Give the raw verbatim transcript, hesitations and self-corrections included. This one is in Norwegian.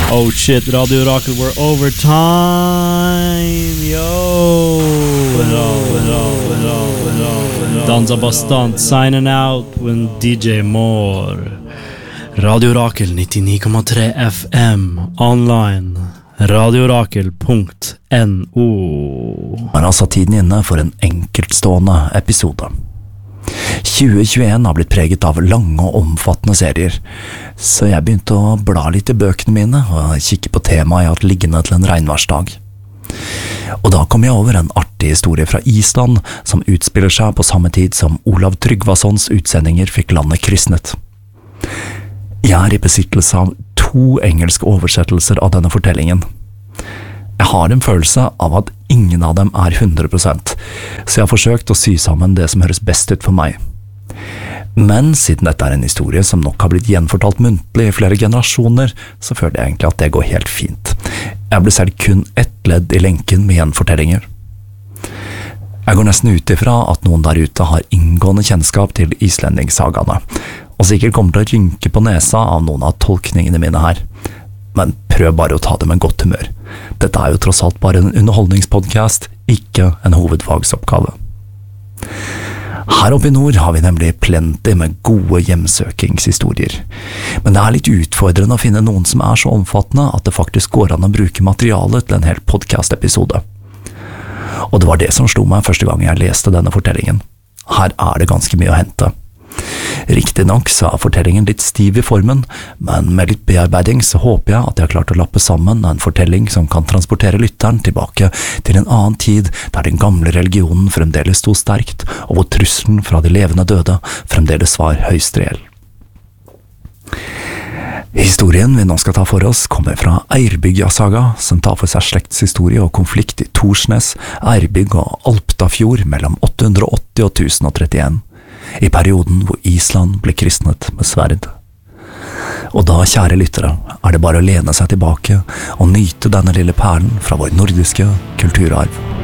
Oh shit, Radio Rakel, we're over time, yo. Danza Bastant signing out with D J Moore. Radio Rakel nittionio komma tre F M online. radiorakel punkt no. Er altså tiden inne for en enkeltstående episode. tjue tjueen har blitt preget av lange og omfattende serier, så jeg begynte å bla litt i bøkene mine og kikke på temaet jeg har hatt liggende til en regnværsdag. Og da kom jeg over en artig historie fra Island som utspiller seg på samme tid som Olav Tryggvasons utsendinger fikk landet kristnet. Jeg er i besittelse av to engelske oversettelser av denne fortellingen. Jeg har en følelse av at ingen av dem er hundre prosent, så jeg har forsøkt å sy sammen det som høres best ut for meg. Men siden dette er en historie som nok har blitt gjenfortalt muntlig i flere generasjoner, så føler jeg egentlig at det går helt fint. Jeg blir selv kun ett ledd i lenken med gjenfortellinger. Jeg går nesten ut ifra at noen der ute har inngående kjennskap til islendingssagaene, og sikkert kommer til å rynke på nesa av noen av tolkningene mine her. Men prøv bare å ta det med godt humør. Dette er jo tross alt bare en underholdningspodcast, ikke en hovedfagsoppgave. Her oppe i nord har vi nemlig plenty med gode hjemsøkingshistorier. Men det er litt utfordrende å finne noen som er så omfattende at det faktisk går an å bruke materialet til en hel podcast-episode. Og det var det som slo meg første gang jeg leste denne fortellingen. Her er det ganske mye å hente. Riktig nok så er fortellingen litt stiv i formen, men med litt bearbeiding så håper jeg at jeg har klart å lappe sammen en fortelling som kan transportere lytteren tilbake til en annen tid der den gamle religionen fremdeles sto sterkt, og hvor trusselen fra de levende døde fremdeles var høyst reell. Historien vi nå skal ta for oss kommer fra Eirbyggja-saga, som tar for seg slektshistorie og konflikt i Torsnes, Eirbygg og Alptafjord mellom åtte hundre og åtti og tusen og trettien. I perioden hvor Island ble kristnet med sverd. Og da, kjære lyttere, er det bare å lene seg tilbake og nyte denne lille perlen fra vår nordiske kulturarv.